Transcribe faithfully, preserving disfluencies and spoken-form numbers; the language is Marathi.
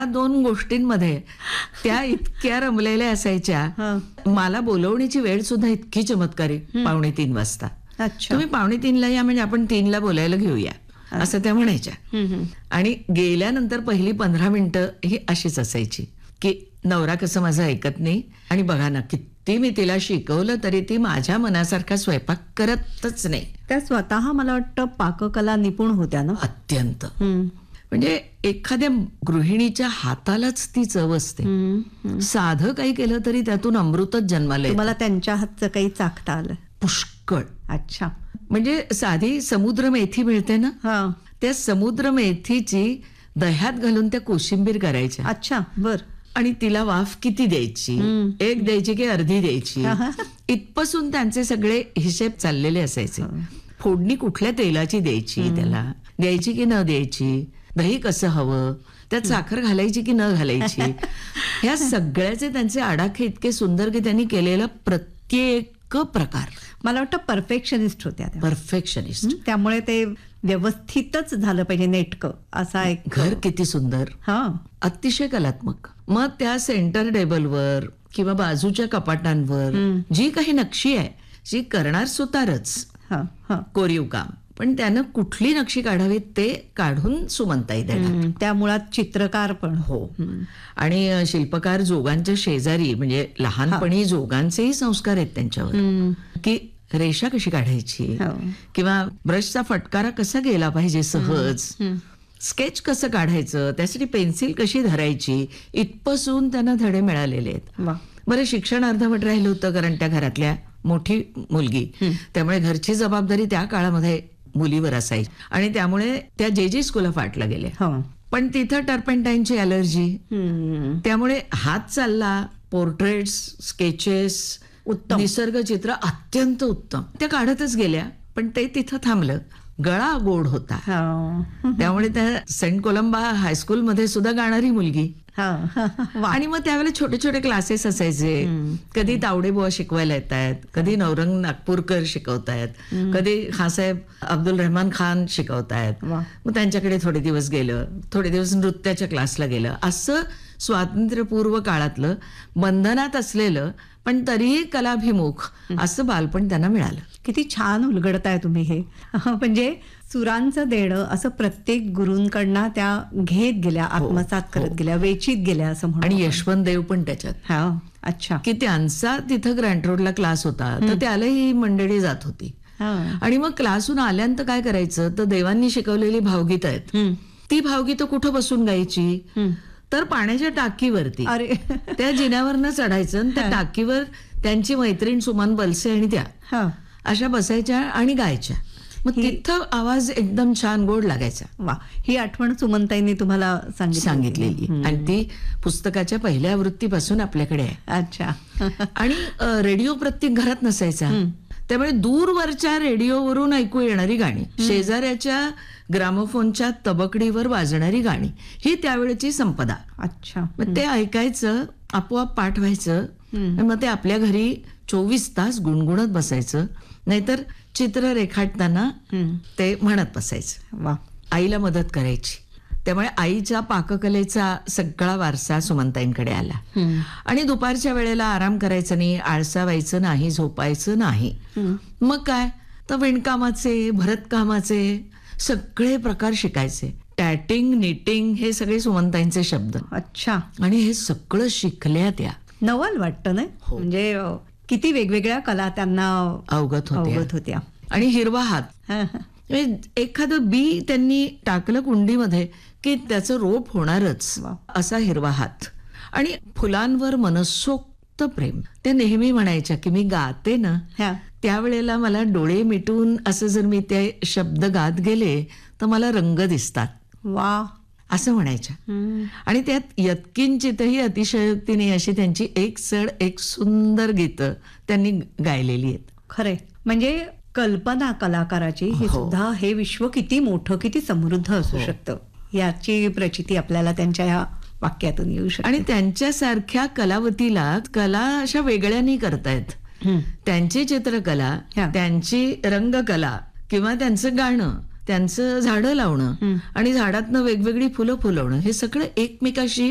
दोन गोष्टींमध्ये त्या इतक्या रमलेल्या असायच्या. मला बोलवण्याची वेळ सुद्धा इतकी चमत्कारी, पावणे तीन वाजता. अच्छा. तुम्ही पावणे तीनला या म्हणजे आपण तीनला बोलायला घेऊया असं त्या म्हणायच्या. आणि गेल्यानंतर पहिली पंधरा मिनिटं ही अशीच असायची की नवरा कसं माझं ऐकत नाही, आणि बघा ना किती मी तिला शिकवलं तरी ती माझ्या मनासारखा स्वयंपाक करतच नाही. त्या स्वतः मला वाटतं पाककला निपुण होत्या ना. अत्यंत. म्हणजे एखाद्या गृहिणीच्या हातालाच ती चव असते. साधं काही केलं तरी त्यातून अमृतच जन्माला येतं. मला त्यांच्या हातचं काही चाखता आलं? पुष्कळ. अच्छा. म्हणजे साधी समुद्र मेथी मिळते ना, हा. त्या समुद्र मेथीची दह्यात घालून त्या कोशिंबीर करायच्या. अच्छा. बर. आणि तिला वाफ किती द्यायची, एक द्यायची की अर्धी द्यायची, इथपासून त्यांचे सगळे हिशेब चाललेले असायचे. फोडणी कुठल्या तेलाची द्यायची, त्याला द्यायची की न द्यायची, दही कसं हवं, त्यात साखर घालायची की न घालायची, ह्या सगळ्याचे त्यांचे आडाखे इतके सुंदर की त्यांनी केलेला प्रत्येक प्रकार. मला वाटतं परफेक्शनिस्ट होत्या त्या. परफेक्शनिस्ट. त्यामुळे ते व्यवस्थितच झालं पाहिजे, नेटकं. असा एक घर किती सुंदर, हा, अतिशय कलात्मक. मग त्या सेंटर टेबलवर किंवा बाजूच्या कपाटांवर जी काही नक्षी आहे, जी करणार सुतारच, हा, हा. कोरीव काम, पण त्यानं कुठली नक्षी काढावी ते काढून सुमनताई देणार. त्या मुळात चित्रकार पण. हो. आणि शिल्पकार जोगांच्या शेजारी, म्हणजे लहानपणी जोगांचेही संस्कार आहेत त्यांच्यावर, की रेषा कशी काढायची किंवा ब्रशचा फटकारा कसा गेला पाहिजे सहज, स्केच कसं काढायचं, त्यासाठी पेन्सिल कशी धरायची, इथपासून त्यांना धडे मिळालेले आहेत. बरं, शिक्षण अर्धवट राहिलं होतं कारण त्या घरातल्या मोठी मुलगी, त्यामुळे घरची जबाबदारी त्या काळामध्ये मुलीवर असायची आणि त्यामुळे त्या जे जे स्कूलला फाटला गेल्या. पण तिथं टर्पेंटाईनची अलर्जी, त्यामुळे हात चालला, पोर्ट्रेट्स, स्केचेस, उत्तम निसर्ग चित्र अत्यंत उत्तम त्या काढतच गेल्या. पण ते तिथं थांबलं. गळा गोड होता, त्यामुळे त्या सेंट कोलंबा हायस्कूलमध्ये सुद्धा गाणारी मुलगी. आणि मग त्यावेळेला छोटे छोटे क्लासेस असायचे. कधी तावडे बुवा शिकवायला येत आहेत, कधी नवरंग नागपूरकर शिकवतायत, कधी खासाहेब अब्दुल रहमान खान शिकवतायत. मग त्यांच्याकडे थोडे दिवस गेलं, थोडे दिवस नृत्याच्या क्लासला गेलं. असं स्वातंत्र्यपूर्व काळातलं बंधनात असलेलं पण तरीही कलाभिमुख असं बालपण त्यांना मिळालं. किती छान उलगडताय तुम्ही हे. म्हणजे सुरांचं देणं असं प्रत्येक गुरूंकडनं त्या घेत गेल्या, आत्मसात करत गेल्या, वेचीत गेल्या असं म्हणून. आणि यशवंत देव पण त्याच्यात. हा. अच्छा. की त्यांचा तिथं ग्रँट रोडला क्लास होता, तर त्याला ही मंडळी जात होती. आणि मग क्लासहून आल्यानंतर काय करायचं, तर देवांनी शिकवलेली भावगीत आहेत, ती भावगीतं कुठं बसून गायची, तर पाण्याच्या टाकीवरती. अरे, त्या जिन्यावरनं चढायचं आणि त्या टाकीवर त्यांची मैत्रीण सुमन बलसे आणि त्या अशा बसायच्या आणि गायच्या. मग तिथं आवाज एकदम छान गोड लागायचा. वा, ही आठवण सुमनताईंनी तुम्हाला सांगितलेली आणि ती पुस्तकाच्या पहिल्या आवृत्तीपासून आपल्याकडे आहे. अच्छा. आणि रेडिओ प्रत्येक घरात नसायचा, त्यामुळे दूरवरच्या रेडिओवरून ऐकू येणारी गाणी, शेजाऱ्याच्या ग्रामोफोनच्या तबकडीवर वाजणारी गाणी, ही त्यावेळेची संपदा. अच्छा. मग ते ऐकायचं, आपोआप पाठ व्हायचं, मग ते आपल्या घरी चोवीस तास गुणगुणत बसायचं, नाहीतर चित्र रेखाटताना ते म्हणत बसायचं. वा. आईला मदत करायची. त्यामुळे आईच्या पाककलेचा सगळा वारसा सुमनताईंकडे आला. आणि दुपारच्या वेळेला आराम करायचा नाही, आळसा व्हायचं नाही, झोपायचं नाही. मग काय, तर विणकामाचे, भरतकामाचे सगळे प्रकार शिकायचे. टॅटिंग, निटिंग हे सगळे सुमनताईंचे शब्द. अच्छा. आणि हे सगळं शिकल्या त्या. नवल वाटतं ना. म्हणजे किती वेगवेगळ्या कला त्यांना अवगत होत्या. अवगत होत्या. आणि हिरवा हात, एखादं बी त्यांनी टाकलं कुंडीमध्ये की त्याचं रोप होणारच, असा हिरवा हात. आणि फुलांवर मनसोक्त प्रेम. त्या नेहमी म्हणायच्या की मी गाते ना, त्यावेळेला मला डोळे मिटून असं जर मी ते शब्द गात गेले तर मला रंग दिसतात. वा, असं म्हणायच्या. आणि त्यात यत्किंचितही अतिशयोक्ती अशी त्यांची एक सड एक सुंदर गीतं त्यांनी गायलेली आहेत. खरे, म्हणजे कल्पना कलाकाराची हे सुद्धा, हे विश्व किती मोठं, किती समृद्ध असू शकतं याची प्रचिती आपल्याला त्यांच्या ह्या वाक्यातून येऊ शकते. आणि त्यांच्यासारख्या कलावतीला कला अशा वेगळ्यानी करतायत. त्यांची चित्रकला, त्यांची रंगकला किंवा त्यांचं गाणं, त्यांचं झाडं लावणं आणि झाडातनं वेगवेगळी फुलं फुलवणं, हे सगळं एकमेकाशी